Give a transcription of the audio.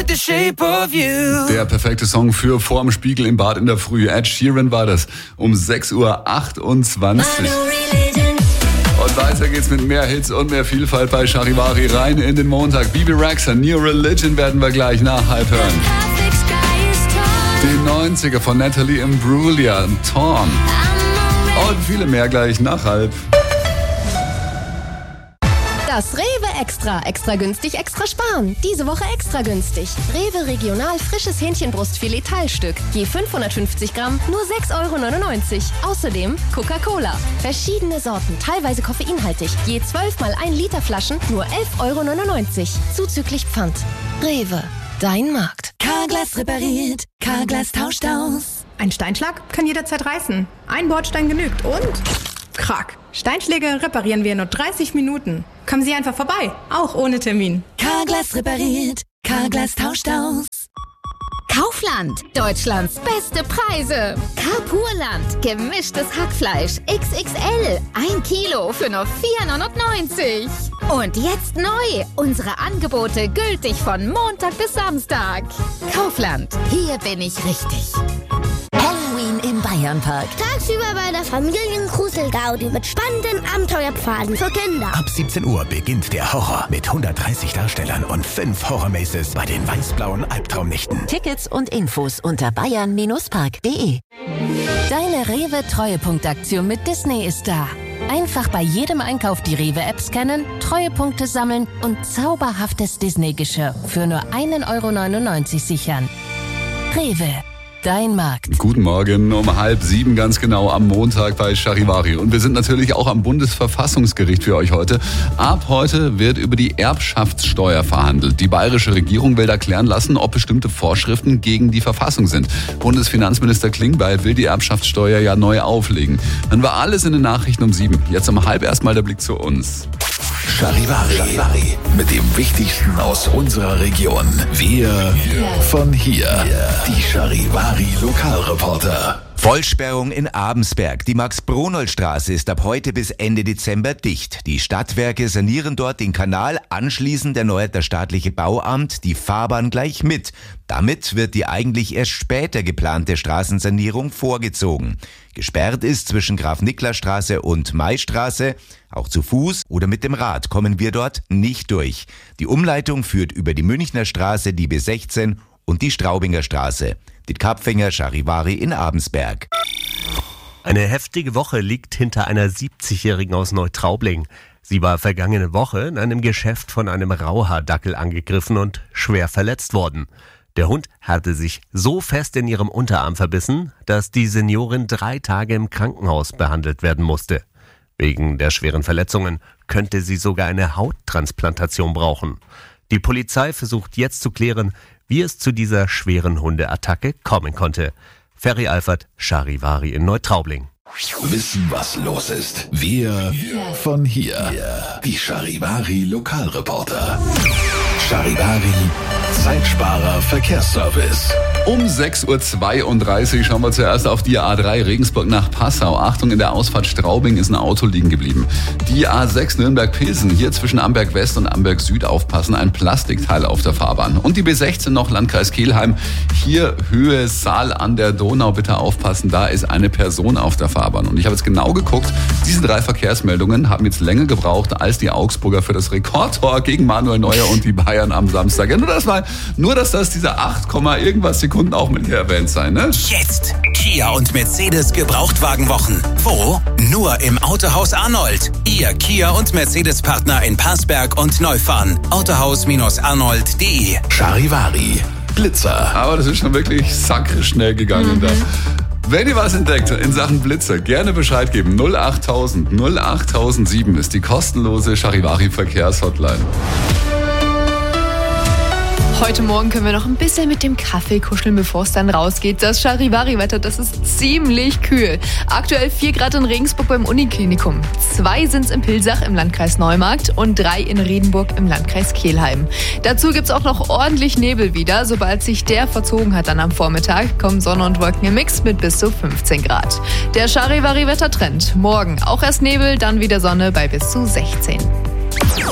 the shape of you. Der perfekte Song für vorm Spiegel im Bad in der Früh. Ed Sheeran war das um 6:28 Uhr. Und weiter geht's mit mehr Hits und mehr Vielfalt bei Charivari rein in den Montag. Bebe Rexha, New Religion werden wir gleich nach halb hören. Die 90er von Natalie Imbruglia, Torn. Und viele mehr gleich nach halb. Das Rewe Extra. Extra günstig, extra sparen. Diese Woche extra günstig. Rewe Regional frisches Hähnchenbrustfilet Teilstück. Je 550 Gramm, nur 6,99 €. Außerdem Coca-Cola. Verschiedene Sorten, teilweise koffeinhaltig. Je 12 mal 1 Liter Flaschen, nur 11,99 €. Zuzüglich Pfand. Rewe. Dein Markt. Carglass repariert. Carglass tauscht aus. Ein Steinschlag kann jederzeit reißen. Ein Bordstein genügt und... Krack. Steinschläge reparieren wir in nur 30 Minuten. Kommen Sie einfach vorbei, auch ohne Termin. Carglass repariert. Carglass tauscht aus. Kaufland. Deutschlands beste Preise. Carpurland. Gemischtes Hackfleisch. XXL. 1 Kilo für nur 4,99 €. Und jetzt neu. Unsere Angebote gültig von Montag bis Samstag. Kaufland. Hier bin ich richtig. Halloween im Bayernpark. Tagsüber bei der Familiengruselgaudi mit spannenden Abenteuerpfaden für Kinder. Ab 17 Uhr beginnt der Horror mit 130 Darstellern und 5 Horror-Maces bei den weiß-blauen Albtraumnächten. Tickets und Infos unter bayern-park.de. Deine Rewe-Treuepunktaktion mit Disney ist da. Einfach bei jedem Einkauf die Rewe-App scannen, Treuepunkte sammeln und zauberhaftes Disney-Geschirr für nur 1,99 € sichern. Rewe. Dein Markt. Guten Morgen, um 6:30 ganz genau am Montag bei Charivari. Und wir sind natürlich auch am Bundesverfassungsgericht für euch heute. Ab heute wird über die Erbschaftssteuer verhandelt. Die bayerische Regierung will da klären lassen, ob bestimmte Vorschriften gegen die Verfassung sind. Bundesfinanzminister Klingbeil will die Erbschaftssteuer ja neu auflegen. Dann war alles in den Nachrichten um 7. Jetzt um 6:30 erstmal der Blick zu uns. Charivari. Mit dem Wichtigsten aus unserer Region. Wir von hier. Die Charivari Lokalreporter. Vollsperrung in Abensberg. Die Max-Bronold-Straße ist ab heute bis Ende Dezember dicht. Die Stadtwerke sanieren dort den Kanal. Anschließend erneuert das staatliche Bauamt die Fahrbahn gleich mit. Damit wird die eigentlich erst später geplante Straßensanierung vorgezogen. Gesperrt ist zwischen Graf-Niklas-Straße und Maistraße. Auch zu Fuß oder mit dem Rad kommen wir dort nicht durch. Die Umleitung führt über die Münchner Straße, die B16 und die Straubinger Straße. Die Kapfinger Charivari in Abensberg. Eine heftige Woche liegt hinter einer 70-Jährigen aus Neutraubling. Sie war vergangene Woche in einem Geschäft von einem Rauhaardackel angegriffen und schwer verletzt worden. Der Hund hatte sich so fest in ihrem Unterarm verbissen, dass die Seniorin 3 Tage im Krankenhaus behandelt werden musste. Wegen der schweren Verletzungen könnte sie sogar eine Hauttransplantation brauchen. Die Polizei versucht jetzt zu klären, wie es zu dieser schweren Hundeattacke kommen konnte. Ferry Alfert, Charivari in Neutraubling. Wissen, was los ist. Wir von hier. Die Charivari Lokalreporter. Charivari Zeitsparer Verkehrsservice. Um 6:32 Uhr schauen wir zuerst auf die A3 Regensburg nach Passau. Achtung, in der Ausfahrt Straubing ist ein Auto liegen geblieben. Die A6 Nürnberg-Pilsen, hier zwischen Amberg West und Amberg Süd aufpassen, ein Plastikteil auf der Fahrbahn. Und die B16 noch Landkreis Kelheim, hier Höhe Saal an der Donau, bitte aufpassen, da ist eine Person auf der Fahrbahn. Und ich habe jetzt genau geguckt, diese 3 Verkehrsmeldungen haben jetzt länger gebraucht als die Augsburger für das Rekordtor gegen Manuel Neuer und die Bayern am Samstag. Ja, nur dass das diese 8, irgendwas Sekunden auch mit hier erwähnt sein, ne? Jetzt Kia und Mercedes Gebrauchtwagenwochen. Wo? Nur im Autohaus Arnold. Ihr Kia und Mercedes Partner in Parsberg und Neufahren. Autohaus-arnold.de. Charivari Blitzer. Aber das ist schon wirklich sakrischnell gegangen da. Wenn ihr was entdeckt in Sachen Blitzer, gerne Bescheid geben. 08000 08007 ist die kostenlose Charivari Verkehrshotline. Heute Morgen können wir noch ein bisschen mit dem Kaffee kuscheln, bevor es dann rausgeht. Das Charivari-Wetter, das ist ziemlich kühl. Aktuell 4 Grad in Regensburg beim Uniklinikum. 2 sind's in Pilsach im Landkreis Neumarkt und 3 in Riedenburg im Landkreis Kelheim. Dazu gibt's auch noch ordentlich Nebel wieder. Sobald sich der verzogen hat dann am Vormittag, kommen Sonne und Wolken im Mix mit bis zu 15 Grad. Der Charivari-Wettertrend. Morgen auch erst Nebel, dann wieder Sonne bei bis zu 16.